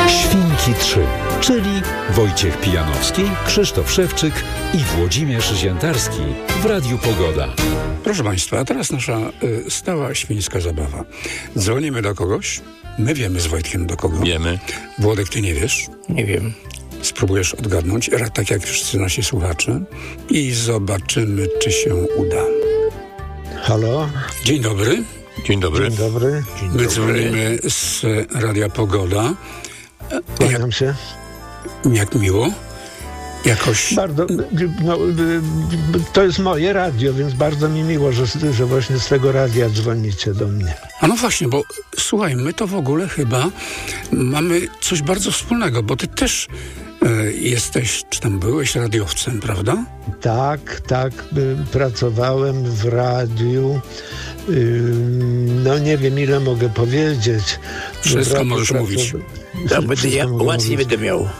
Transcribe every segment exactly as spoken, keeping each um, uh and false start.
Świnki trzy, czyli Wojciech Pijanowski, Krzysztof Szewczyk i Włodzimierz Ziętarski w Radiu Pogoda. Proszę Państwa, a teraz nasza y, stała świńska zabawa. Dzwonimy do kogoś, my wiemy z Wojtkiem do kogo. Wiemy. Włodek, ty nie wiesz? Nie wiem. Spróbujesz odgadnąć, tak jak wszyscy nasi słuchacze, i zobaczymy, czy się uda. Halo? Dzień dobry. Dzień dobry. Dzień dobry. Dzień My dobry. dzwonimy z Radia Pogoda. Kłaniam się. Jak miło. Jakoś... Bardzo, no, to jest moje radio, więc bardzo mi miło, że, że właśnie z tego radia dzwonicie do mnie. A no właśnie, bo słuchaj, my to w ogóle chyba mamy coś bardzo wspólnego, bo ty też e, jesteś, czy tam byłeś radiowcem, prawda? Tak, tak, y, pracowałem w radiu. Y, no nie wiem, ile mogę powiedzieć. Wszystko W radiu możesz mówić. To będę ja mogę łatwiej mówić. będę miał.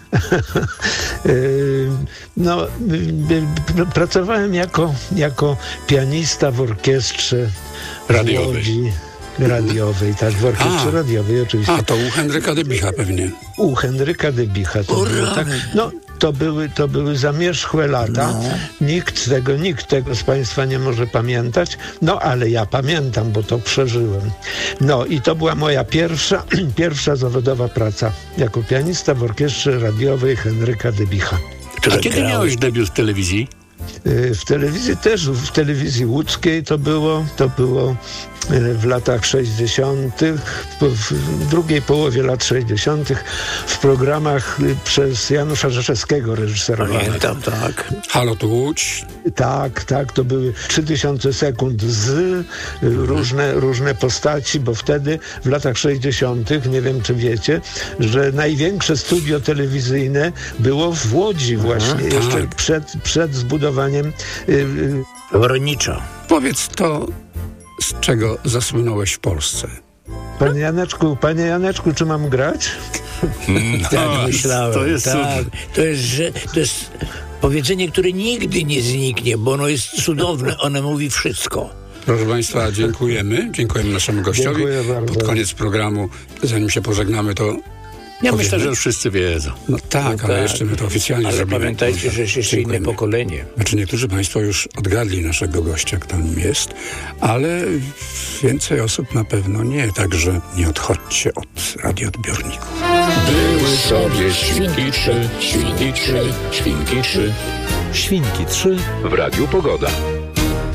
Yy, No, y, y, pracowałem jako, jako pianista w orkiestrze Radiowej. w Łodzi, radiowej, tak, w orkiestrze A. radiowej oczywiście. A, to u Henryka Debicha pewnie. U Henryka Debicha to O, było, tak. rany. No, to były, to były zamierzchłe lata. Nikt tego, nikt tego z Państwa nie może pamiętać. No, ale ja pamiętam, bo to przeżyłem. No i to była moja pierwsza, pierwsza zawodowa praca jako pianista w orkiestrze radiowej Henryka Debicha. A kiedy miałeś debiut w telewizji? Y, W telewizji też, w telewizji łódzkiej to było, to było y, w latach sześćdziesiątych, w, w drugiej połowie lat sześćdziesiątych, w programach y, przez Janusza Rzeszewskiego reżyserowanych. Pamiętam, tak. Halo, tu Łódź. Tak, tak, to były trzy tysiące sekund z y, różne, różne postaci, bo wtedy w latach sześćdziesiątych, nie wiem czy wiecie, że największe studio telewizyjne było w Łodzi właśnie, jeszcze tak. przed, przed zbudowaniem y, y, Woronicza. Powiedz to, z czego zasłynąłeś w Polsce. Panie Janeczku, panie Janeczku, czy mam grać? Tak myślałem. to jest tak. super. To jest, że, to jest powiedzenie, które nigdy nie zniknie, bo ono jest cudowne, ono mówi wszystko. Proszę Państwa, dziękujemy. Dziękujemy naszemu gościowi. Dziękuję bardzo. Pod koniec programu, zanim się pożegnamy, to Ja powiemy. myślę, że już wszyscy wiedzą. No tak, No ale tak. jeszcze my to oficjalnie Ale zrobimy. pamiętajcie, że jest jeszcze inne Dziękujemy. pokolenie. Znaczy niektórzy Państwo już odgadli naszego gościa, kto nim jest, ale więcej osób na pewno nie, także nie odchodźcie od radioodbiorników. Były sobie świnki trzy, świnki trzy, świnki trzy. Świnki trzy W Radiu Pogoda.